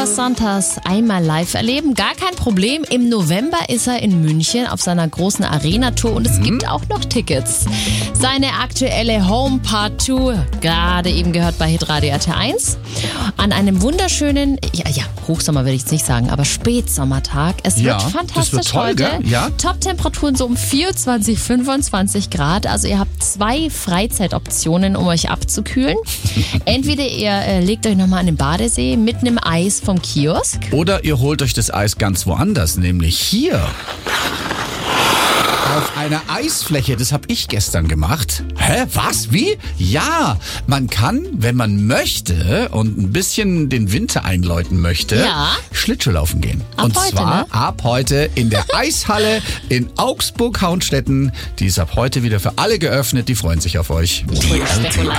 Nicolas Santos einmal live erleben? Gar kein Problem. Im November ist er in München auf seiner großen Arena-Tour und es gibt auch noch Tickets. Seine aktuelle Home-Part-Tour, gerade eben gehört bei Hitradio RT1, an einem wunderschönen, Hochsommer will ich jetzt nicht sagen, aber Spätsommertag. Es wird fantastisch das wird toll, heute. gell? Ja. Top-Temperaturen so um 24, 25 Grad. Also ihr habt 2 Freizeitoptionen, um euch abzukühlen. Entweder ihr legt euch nochmal an den Badesee mit einem Eis vom Kiosk. Oder ihr holt euch das Eis ganz woanders, nämlich hier. Auf einer Eisfläche, das habe ich gestern gemacht. Hä, was, wie? Ja, man kann, wenn man möchte und ein bisschen den Winter einläuten möchte, Schlittschuhlaufen gehen. Ab heute, zwar ab heute in der Eishalle in Augsburg-Hauenstetten. Die ist ab heute wieder für alle geöffnet, die freuen sich auf euch.